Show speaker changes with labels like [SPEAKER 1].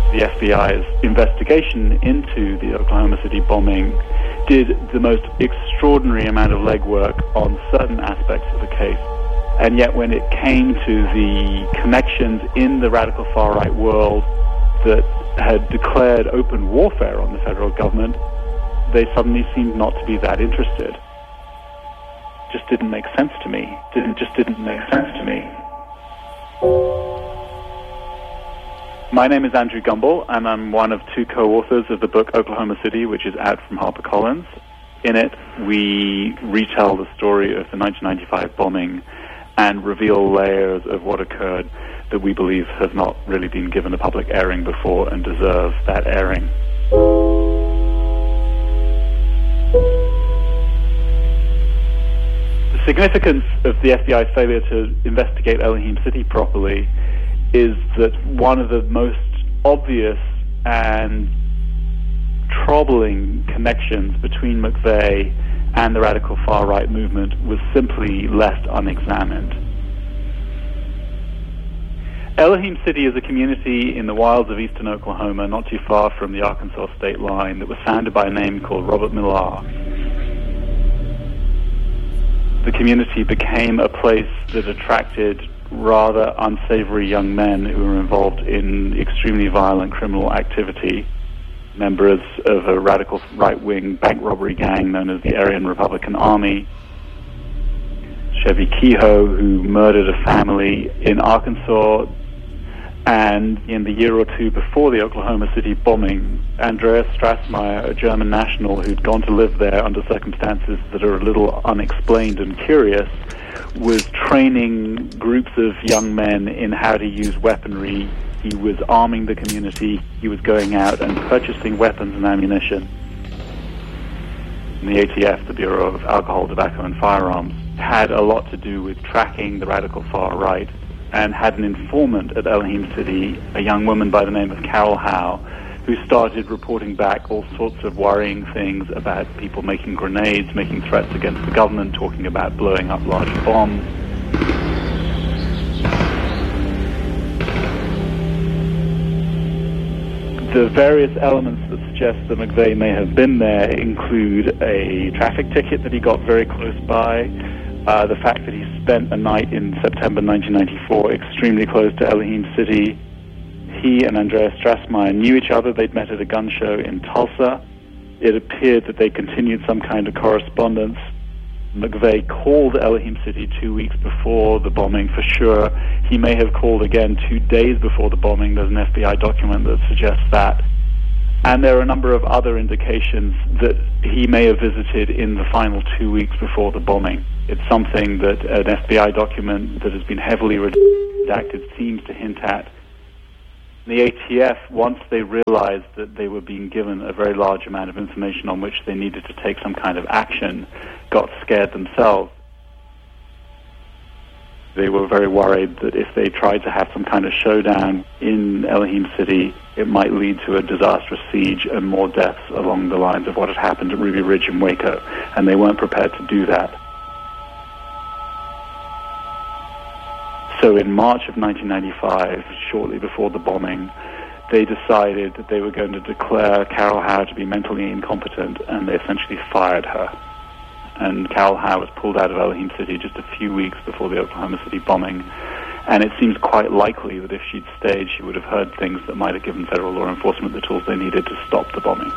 [SPEAKER 1] The FBI's investigation into the Oklahoma City bombing did the most extraordinary amount of legwork on certain aspects of the case. And yet when it came to the connections in the radical far-right world that had declared open warfare on the federal government, they suddenly seemed not to be that interested. Just didn't make sense to me. Just didn't make sense to me. My name is Andrew Gumbel, and I'm one of two co-authors of the book Oklahoma City, which is out from HarperCollins. In it, we retell the story of the 1995 bombing and reveal layers of what occurred that we believe have not really been given a public airing before and deserve that airing. The significance of the FBI's failure to investigate Elohim City properly is that one of the most obvious and troubling connections between McVeigh and the radical far-right movement was simply left unexamined. Elohim City is a community in the wilds of eastern Oklahoma, not too far from the Arkansas state line, that was founded by a name called Robert Millar. The community became a place that attracted rather unsavory young men who were involved in extremely violent criminal activity, members of a radical right-wing bank robbery gang known as the Aryan Republican Army, Chevy Kehoe, who murdered a family in Arkansas, and in the year or two before the Oklahoma City bombing, Andreas Strassmeyer, a German national who'd gone to live there under circumstances that are a little unexplained and curious, was training groups of young men in how to use weaponry. He was arming the community. He was going out and purchasing weapons and ammunition. And the ATF, the Bureau of Alcohol, Tobacco and Firearms, had a lot to do with tracking the radical far right, and had an informant at Elohim City, a young woman by the name of Carol Howe, who started reporting back all sorts of worrying things about people making grenades, making threats against the government, talking about blowing up large bombs. The various elements that suggest that McVeigh may have been there include a traffic ticket that he got very close by, the fact that he spent a night in September 1994 extremely close to Elohim City. He and Andreas Strassmeyer knew each other. They'd met at a gun show in Tulsa. It appeared that they continued some kind of correspondence. McVeigh called Elohim City 2 weeks before the bombing for sure. He may have called again 2 days before the bombing. There's an FBI document that suggests that. And there are a number of other indications that he may have visited in the final 2 weeks before the bombing. It's something that an FBI document that has been heavily redacted seems to hint at. The ATF, once they realized that they were being given a very large amount of information on which they needed to take some kind of action, got scared themselves. They were very worried that if they tried to have some kind of showdown in Elohim City, it might lead to a disastrous siege and more deaths along the lines of what had happened at Ruby Ridge and Waco, and they weren't prepared to do that. So in March of 1995, shortly before the bombing, they decided that they were going to declare Carol Howe to be mentally incompetent, and they essentially fired her. And Carol Howe was pulled out of Elohim City just a few weeks before the Oklahoma City bombing. And it seems quite likely that if she'd stayed, she would have heard things that might have given federal law enforcement the tools they needed to stop the bombing.